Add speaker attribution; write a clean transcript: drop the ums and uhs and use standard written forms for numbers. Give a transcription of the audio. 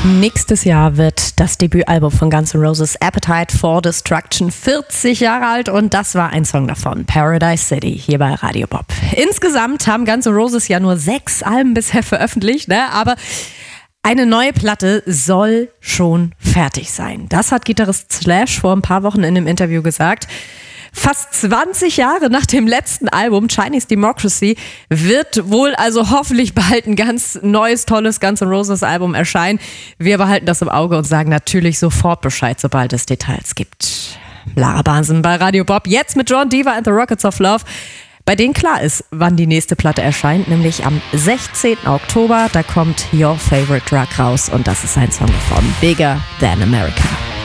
Speaker 1: Nächstes Jahr wird das Debütalbum von Guns N' Roses Appetite for Destruction 40 Jahre alt und das war ein Song davon, Paradise City, hier bei Radio Bob. Insgesamt haben Guns N' Roses ja nur 6 Alben bisher veröffentlicht, aber eine neue Platte soll schon fertig sein. Das hat Gitarrist Slash vor ein paar Wochen in einem Interview gesagt. Fast 20 Jahre nach dem letzten Album Chinese Democracy wird wohl also hoffentlich bald ein ganz neues, tolles Guns N' Roses Album erscheinen. Wir behalten das im Auge und sagen natürlich sofort Bescheid, sobald es Details gibt. Lara Bahnsen bei Radio Bob, jetzt mit John Diva and the Rockets of Love, bei denen klar ist, wann die nächste Platte erscheint, nämlich am 16. Oktober. Da kommt Your Favorite Drug raus und das ist ein Song von Bigger Than America.